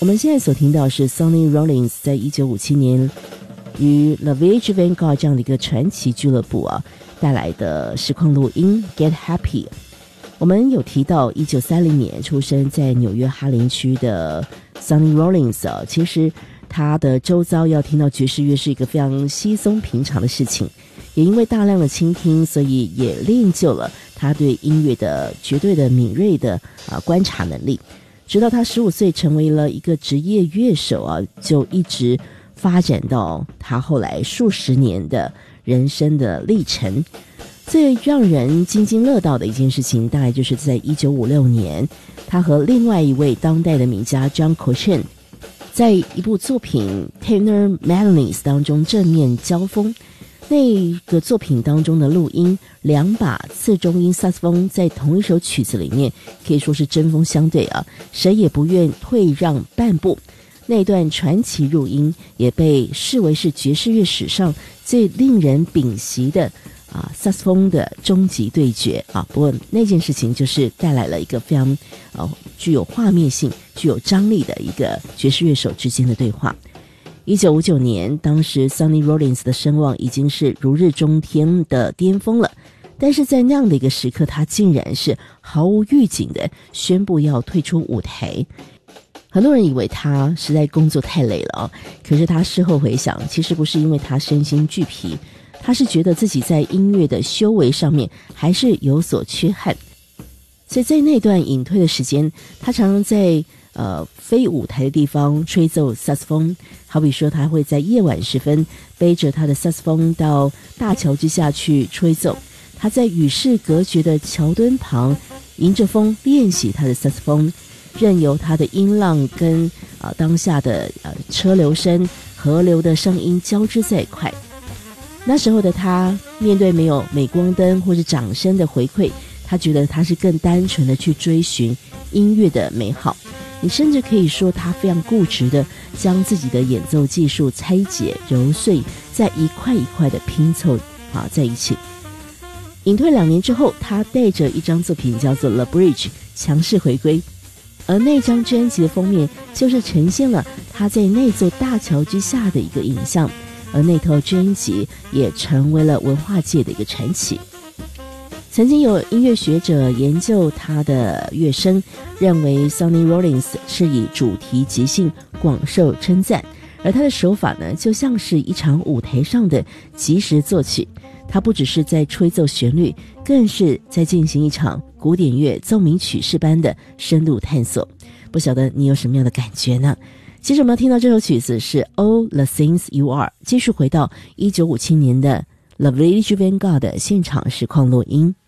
我们现在所听到是 Sonny Rollins 在1957年与 The Village Vanguard 这样的一个传奇俱乐部带来的实况录音 Get Happy。 我们有提到1930年出生在纽约哈林区的 Sonny Rollins 其实他的周遭要听到爵士乐是一个非常稀松平常的事情，也因为大量的倾听，所以也练就了他对音乐的绝对的敏锐的观察能力。直到他15岁成为了一个职业乐手就一直发展到他后来数十年的人生的历程。最让人津津乐道的一件事情，大概就是在1956年，他和另外一位当代的名家 John Coltrane 在一部作品 Tenor Melodies 当中正面交锋。那个作品当中的录音，两把次中音萨克斯风在同一首曲子里面可以说是针锋相对谁也不愿退让半步。那段传奇录音也被视为是爵士乐史上最令人屏息的萨克斯风的终极对决不过那件事情就是带来了一个非常具有画面性、具有张力的一个爵士乐手之间的对话。1959年，当时 Sonny Rollins 的声望已经是如日中天的巅峰了，但是在那样的一个时刻，他竟然是毫无预警的宣布要退出舞台。很多人以为他实在工作太累了可是他事后回想，其实不是因为他身心俱疲，他是觉得自己在音乐的修为上面还是有所缺憾。所以在那段隐退的时间，他常常在非舞台的地方吹奏萨克斯风，好比说他会在夜晚时分背着他的萨克斯风到大桥之下去吹奏，他在与世隔绝的桥墩旁迎着风练习他的萨克斯风，任由他的音浪跟当下的车流声、河流的声音交织在一块。那时候的他面对没有镁光灯或是掌声的回馈，他觉得他是更单纯的去追寻音乐的美好。你甚至可以说他非常固执的将自己的演奏技术拆解揉碎，再一块一块的拼凑在一起。隐退2年之后，他带着一张作品叫做 The Bridge 强势回归，而那张专辑的封面就是呈现了他在那座大桥之下的一个影像，而那套专辑也成为了文化界的一个传奇。曾经有音乐学者研究他的乐声，认为 Sonny Rollins 是以主题即兴广受称赞，而他的手法呢，就像是一场舞台上的即时作曲。他不只是在吹奏旋律，更是在进行一场古典乐奏鸣曲式般的深度探索。不晓得你有什么样的感觉呢？其实我们要听到这首曲子是 All the Things You Are， 继续回到1957年的 The Village Vanguard 的现场实况录音。